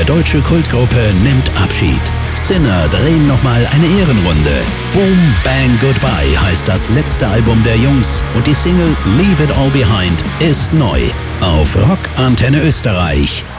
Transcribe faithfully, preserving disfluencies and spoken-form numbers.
deutsche Kultgruppe nimmt Abschied. Sinner drehen nochmal eine Ehrenrunde. Boom Bang Goodbye heißt das letzte Album der Jungs und die Single Leave It All Behind ist neu auf Rock Antenne Österreich.